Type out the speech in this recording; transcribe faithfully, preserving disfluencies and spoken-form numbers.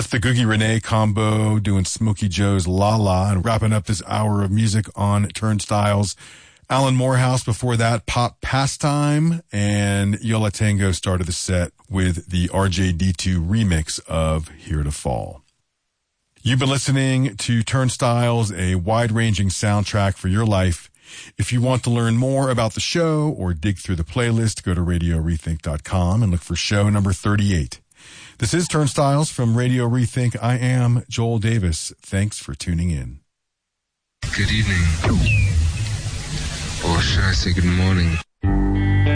That's the Googie Renee combo doing Smokey Joe's La La and wrapping up this hour of music on Turnstiles. Alan Morehouse before that, Pop Pastime, and Yola Tango started the set with the R J D two remix of Here to Fall. You've been listening to Turnstiles, a wide-ranging soundtrack for your life. If you want to learn more about the show or dig through the playlist, go to radio rethink dot com and look for show number thirty-eight. This is Turnstiles from Radio Rethink. I am Joel Davis. Thanks for tuning in. Good evening. Or should I say good morning?